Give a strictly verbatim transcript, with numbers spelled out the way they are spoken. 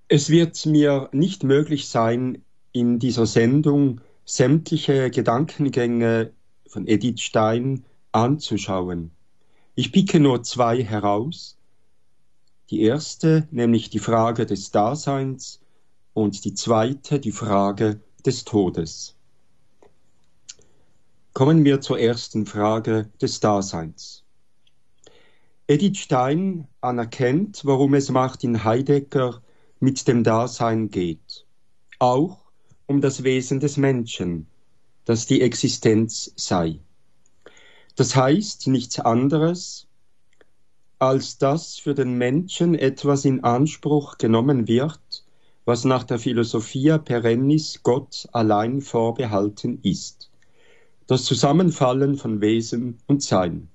Es wird mir nicht möglich sein, in dieser Sendung sämtliche Gedankengänge von Edith Stein anzuschauen. Ich picke nur zwei heraus. Die erste, nämlich die Frage des Daseins, und die zweite, die Frage des Todes. Kommen wir zur ersten Frage des Daseins. Edith Stein anerkennt, worum es Martin Heidegger mit dem Dasein geht. Auch um das Wesen des Menschen, das die Existenz sei. Das heißt nichts anderes, als dass für den Menschen etwas in Anspruch genommen wird, was nach der Philosophia perennis Gott allein vorbehalten ist. Das Zusammenfallen von Wesen und Sein.